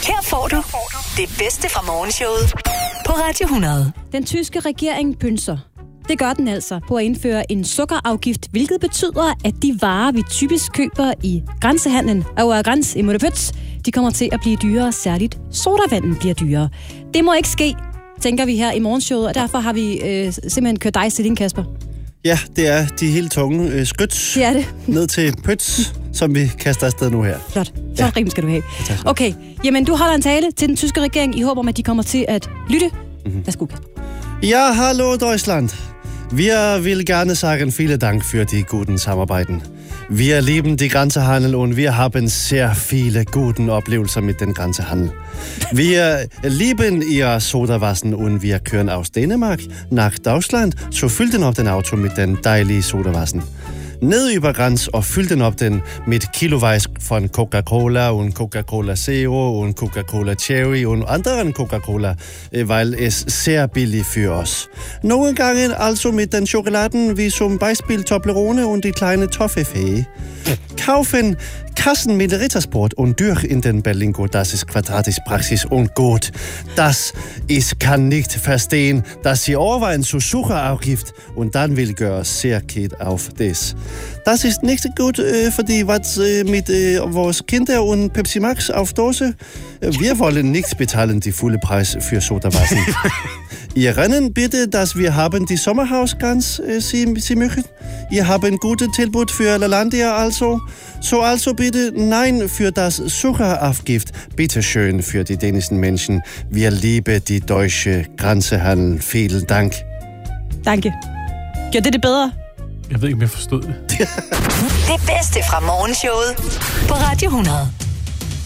Her får du det bedste fra morgenshowet på Radio 100. Den tyske regering pynser. Det gør den altså på at indføre en sukkerafgift, hvilket betyder, at de varer, vi typisk køber i grænsehandlen over græns i Mødepøts, de kommer til at blive dyrere, særligt sodavanden bliver dyrere. Det må ikke ske, tænker vi her i morgenshowet, og derfor har vi simpelthen kørt dig til din, Kasper. Ja, det er de helt tunge skyts Det er det. ned til Pøts, som vi kaster afsted nu her. Flot rim skal du have. Okay, jamen du holder en tale til den tyske regering i håb om, at de kommer til at lytte. Værsgo, Kasper. Ja, hallo Deutschland. Wir will gerne sagen vielen Dank für die guten Samarbeiten. Wir lieben die Grenzehandel und wir haben sehr viele guten Oplevelser mit den Grenzehandel. Wir lieben ihr Sodavasser und wir können aus Dänemark nach Deutschland, so fyldt den op den Auto mit den dejlige Sodavasser. Ned über Grenz og fyld den op den mit kiloweis von Coca-Cola und Coca-Cola Zero und Coca-Cola Cherry und anderen Coca-Cola, weil es sehr billig für uns. Nogle gange also mit den Schokoladen wie zum Beispiel Toblerone und die kleine Toffifee. Kaufen Kassen mit Rittersport und durch in den Berlingo, das ist quadratisch Praxis und gut. Das ich kann nicht verstehen, dass sie overvejen zu Zuckerafgift und dann will gøre Særkid auf das. Das ist nicht gut, fordi was mit vores Kinder und Pepsi Max auf Dose? Wir wollen nicht bezahlen die volle Preis für Sodavasser. Ihr Rennen bitte, dass wir haben die Sommerhaus ganz, Sie möchten. Ihr haben gute Tilbud für Lalandia also. So also bitte nein für das Zuckerafgift. Bitte schön für die dänischen Menschen. Wir lieben die deutsche Grænsehandel. Vielen Dank. Danke. Gjorde det bedre? Jeg ved ikke, om jeg forstod det. Det bedste fra morgenshowet på Radio 100.